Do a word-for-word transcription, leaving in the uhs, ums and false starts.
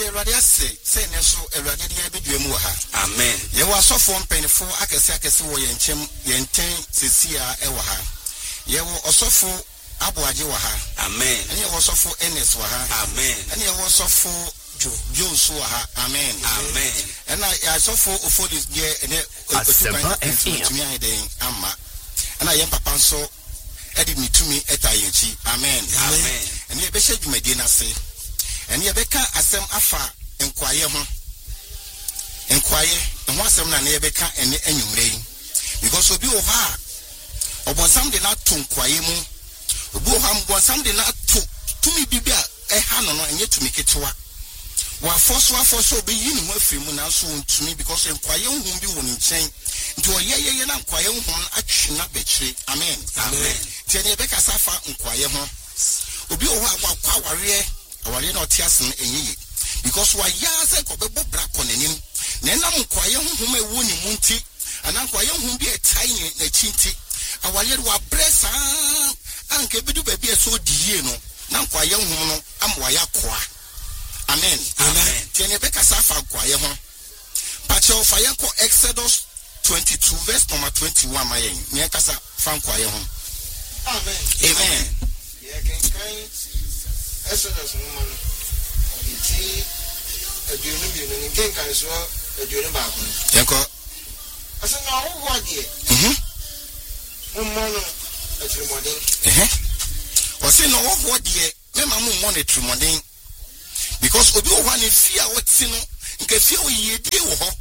Radia say, say, Neso, a Radia Biduamuha. Amen. You were so form painful, I can say, I can see what Yenchem, Yenten, Cecilia, Ewaha. You were also for Abuajiwaha. Amen. And you also for Enes Waha. Amen. And you also for Joshua. Amen. Amen. And I saw for for this year and to me, I did Amma. And I am Papa so. Edit me to me at I N G. Amen. Amen. And ye beshed you medina say. And ye beka asem afa enquire ho. Enquire and one sem na ye beka and enyumre. Because obi o ha obon sam de na to enquire mu. Obi o ha mbon sam de na to to me bibia e ha no no enye to me ketewa. Wa force wa force obi yin mu afiri mu na so to me because enquire hu bi won nchen. Nti o ye ye na enquire hu atwe na bekire. Amen. Amen. Tiene beka safa nkwaye ho obi o ho akwa aware aware na otias no enyi because wa ya se ko bebo bra konanim na na nkwaye ho ho ma ewu ni munti ana nkwaye ho bi etai ni na chinti aware wa bresa anke bidu ba bi so diye no na nkwaye ho no amwa ya koa. Amen. Amen. Tiene beka safa nkwaye ho pacho fire ko Exodus twenty-two verse number twenty-one mayen me kasa fa nkwaye ho. Amen. Amen. Yeah, can kind Exodus woman. It's a dream and again can so a dream back. Yanko. I said, no, what dear? Hm. Mono a tremoding. Eh? Or say, no, what dear? Mamma money tremoding. Because Obi one in fear what sin, you can feel ye deal.